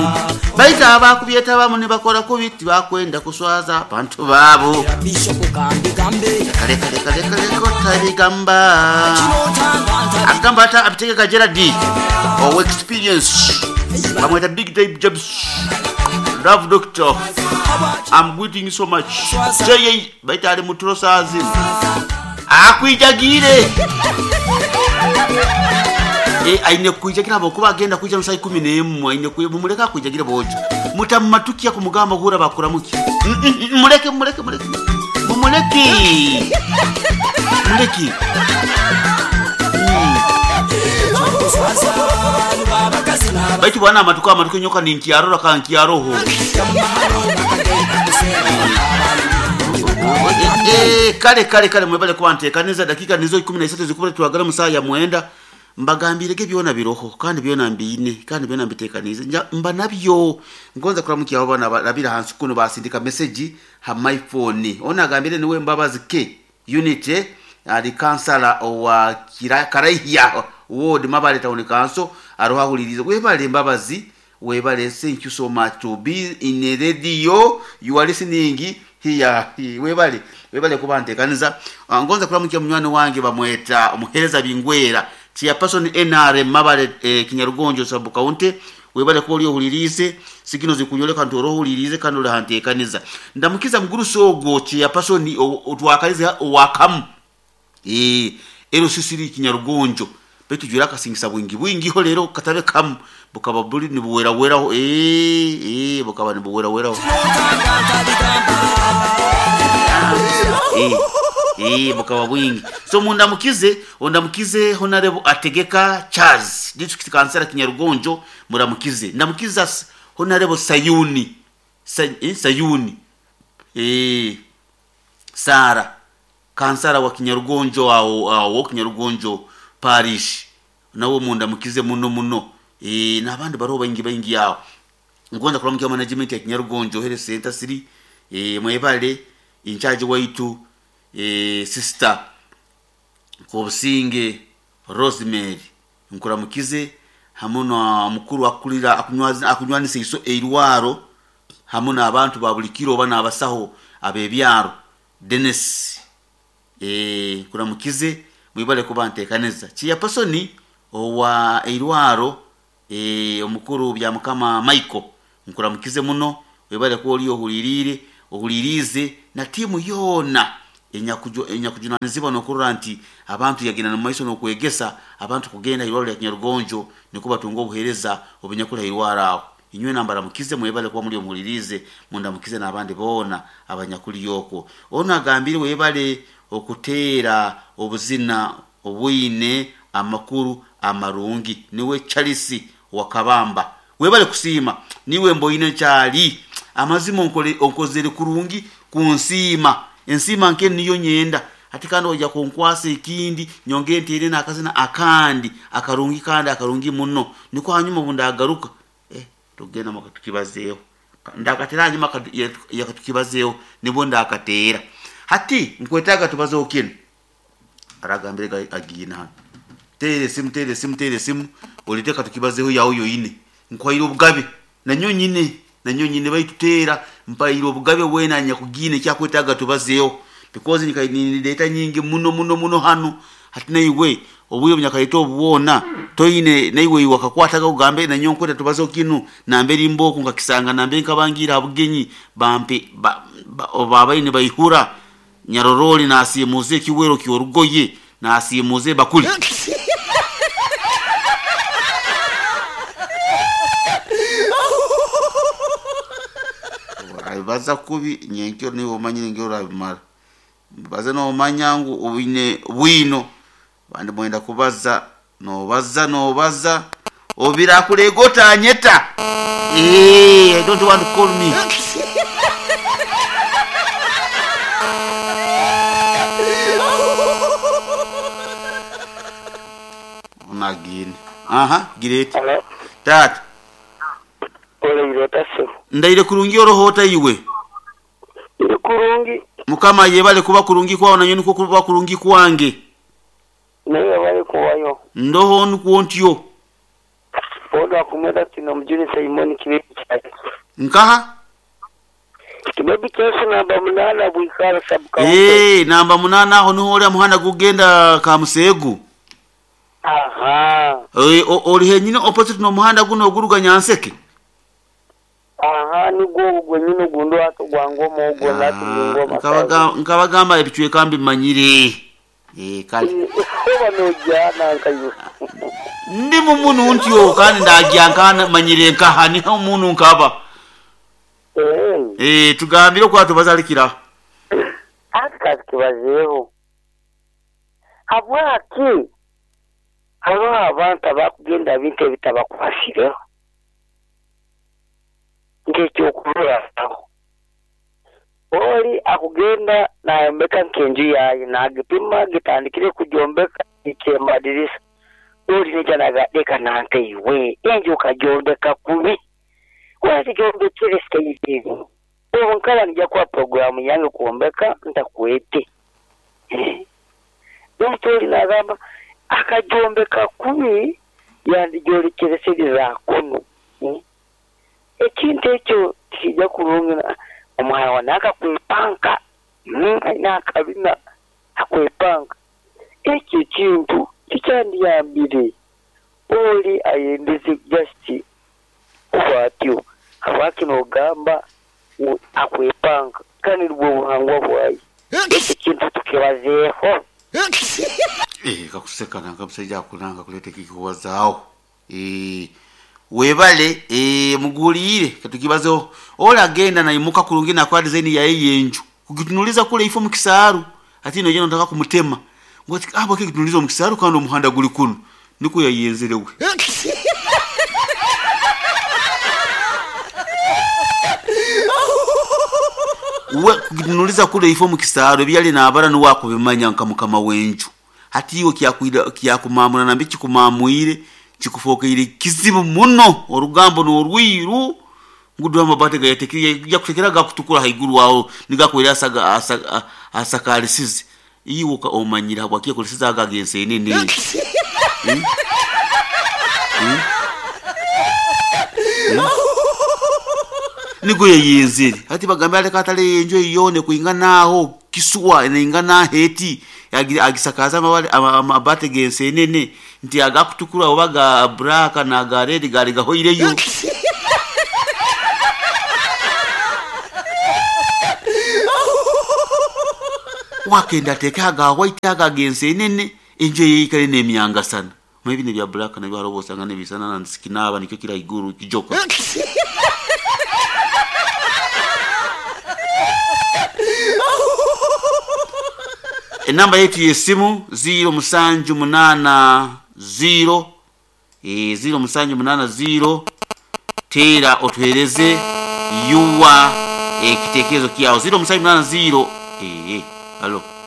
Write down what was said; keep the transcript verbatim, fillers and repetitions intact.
baita abakubyeta bamu ne bakola ku biti bakwenda kuswaza abantu baabo kale kale kale kale kotali gamba agamba ata abitegeka Gerard o experience amweta big day jobs love doctor I'm waiting so much jay baita ali mutrosazi akwijagire e aine kuijagira bokuba agenda kuija mu saa kumi n'emu aine kumuleka kuijagira bojo mutamatukia ku mugamba gura bakuramuki muleke muleke muleke mumuleki muleki baiti bwana amatuka amatuka nyoka ni nkiaro raka nkiaroho eh kale kale kale mwebale kwante kaniza dakika nizo kumi na tatu zikubira tuagala musaa ya mwenda mbagambirege byona biroho kandi byona mbine kandi byona mbitekanize mba nabyo ngonza kuramukiya abana babira hansi kuno basindika message ha my phone ona gambire niwe mbabazi ke unity ali kansala wa Karahia ward mabale town council aroha hulirize webale mbabazi webale thank you so much to be in the radio you are listening here webale webale kubantekaniza ngonza kuramukiya munywani wange bamweta umuhereza bingwera tia person N R M mabale eh, Kinyarugonjo sabu kaunti webale ko liyo hulirize sikino zikunyoleka ntoro hulirize kandi ule hantekaniza ndamukiza mguru sogo tia person otwakalize wakamu eh ero sisiri Kinyarugonjo betu jura kasingisa bwingi bwingi ho lero katabe kam bukaba buli ni buwera wera ho eh eh bukaba ni buwera wera ho eh eh bukaba bwingi so munda mukize onda mukize honorable Ategeka Charles district councilor Kinyarugonjo muramukize ndamukiza honorable Sayuni Say, eh, Sayuni eh Sara kansara wa Kinyarugonjo au au Kinyarugonjo parish nawo munda mukize muno muno eh nabandi baroba ingi baingi yao ngonda kuramukya management ya Kinyarugonjo health center siri eh mwebale in charge waitu eh sister Kobusinge Rosemary nkuramukize hamuno mukuru akulira akunywaza akunywanise iso eirwaro hamuno abantu babulikiro bana abasaho abebyaro Dennis eh kuramukize mwibale kubantekaneza chiya pasoni owa eirwaro eh omukuru bya mukama Michael nkuramukize muno wibale ko liyo hulirire ohulirize na timu yona enyakujo enyakujunaniziba nokuranti abantu yagina namaiso nokwegesa abantu kugenda irwaro ya Kinyarugonjo nikuba tungo buhereza obunyakula irwaro inywe nambara mukize mwebale kwa muri omulirize munda mukize nabandi bona abanyakuli yoko ona gambire webale okutera obuzina obwine amakuru amarungi niwe Charles wakabamba webale kusima niwe mboine cyali amazimo onkole onkozere kurungi kunsima ensima nke niyo nyenda atikando oja konkwase ikindi nyonge ntere nakazina akandi akarungi kandi akarungi muno niko hanyuma bunda agaruka eh tugena makatukibazeyo ndakatera hanyuma yakatukibazeyo nibo ndakatera hati nkwetaga tubazo okino aragambire agina tere simu tere simu tere simu oliteka tukibazeho yawo yoyine nkwayiro bugabe nanyo nyine nanyo nyine bayitutera mpayiro bugabe wena nya kugine cyakwetaga tubazeyo because nika ni data nyingi muno muno muno hano hatina iwe obuyo myakaito buona toyine naiwe wakakwataga ugambe nanyo nkweta tubazo kinu nambere imboku ngakisanga nambe nkabangira abugenyi bampe ba, ba, babaine bayihura nyaroroli na asimuze kiwero kyorugoye na asimuze bakuli baza kubi nyenkyo ni omanyire ngero rabimara baza no manyangu ubine bwino bandi mwenda kubaza no baza no baza obira kulegota nyeta eh I don't want to call me onagine aha girete tat ole irotaso ndaire kurungi orohota iwe kurungi mukama yebale kuba kurungi kwao nanyo niko kuba kurungi kwange naye bale kuwayo ndoho nkuontyo Fodo akumeda kino mjuni Simon kibebi chake. Nkaha? Kibebi chake namba munana bwikala sabuka. Eh, namba munana aho niho oli muhanda gugenda ka Musegu. Aha. Eh, oli henyine opposite no muhanda guno oguruga Nyanseke. Aha, ni go gwe nyine gundo ato gwangoma ogwo natu ngoma. Nkabaga nkabagamba ebichwe kambi manyire. Eh, kali. Bano jana nkayo. Ndi mumuntu ntyo kandi ndajyankana manyire nkaha ni umuntu nkaba. Eh. Eh, tugambire ko atubazalikira. Akazi kibazeho. Abwaki. Aba abantu abakugenda binte bitabakwasireho. Ngekyo kubura aho. Oli akugenda na mbeka nkenju yayi nagipima gitandikire kujombeka ikema dirisa. Oli nijana gadeka nante iwe. Enju kajombeka kubi. Kwati jombe kile stage. Ewo nkala nija kwa programu yangu kuombeka ntakuete. Yatoli nagamba akajombeka kubi yandijoli kile stage za kono. Ekintu ekyo kijja kulunga omwana wanaka kwepanka nakabina akwepanka ekyo kintu kikyandiyambire oli ayendeze just kwatyo abakino gamba akwepanga kandi rwo buhangwa bwayi ekyo kintu tukibazeho Eh, kakuseka nanga musajja kunanga kulete kikuwazao. Eh, webale eh mugulire katukibazo ola genda na imuka kulungi na kwa design ya yenju kugitunuliza kule ifo mukisaru ati no je nataka kumutema ngoti abo kigitunuliza mukisaru kandi umuhanda guli kuno niko yayenzerewe. We kugitunuliza kule ifo mukisaru byali na abara no wako bimanya nkamukama wenju ati iwo kiyakwira kiyakumamuna na mbichi kumamuire chikufokeire kizibu muno orugambo no rwiru ngudu amabate gayetekiriye yakutekera gakutukura haiguru wao nigakwira asaga asaga asakalisize iwo ka omanyira bwakiye kulisiza agagense nene. Hmm? Hmm? Hmm? Nigo yeyenzeri ati bagambe ale katale enjo yone kuinganaho kisuwa ingana heti agisakaza amabale amabate gense nene nti agakutukura obaga braka na garedi gari gahoireyo. Wakenda teka ga white aga gense nene enjo yikale ne myanga sana maybe ne bya braka na bya robosa ngane bisana na skinaba nikyo kira iguru kijoko. Enamba yetu yesimu zero musanju munana zero eh zero musanju munana zero tera otuhereze yuwa eh kitekezo kiao zero musanju munana zero eh eh allo